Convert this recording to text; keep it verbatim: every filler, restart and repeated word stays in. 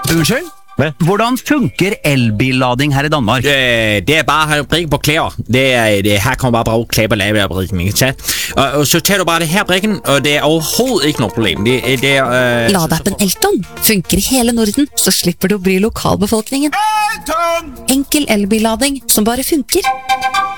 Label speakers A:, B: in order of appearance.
A: Unnskyld?
B: Hvad?
A: Hvordan funker elbillading her i Danmark?
C: Øh, det er bare brikken på klæder. Det er, det, her kommer bare klæder på lavebrikken, ikke sant? Og, og så tager du bare det her brikken, og det er overhovedet ikke noe problem. Det, det er... Øh,
D: Ladeappen Elton funker i hele Norden, så slipper du å bry lokalbefolkningen. Enkel elbillading som bare funker.